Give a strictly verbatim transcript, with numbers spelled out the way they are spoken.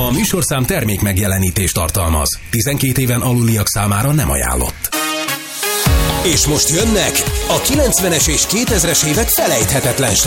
A műsorszám termék megjelenítést tartalmaz. tizenkét éven aluliak számára nem ajánlott. És most jönnek a kilencvenes és kétezres évek felejthetetlen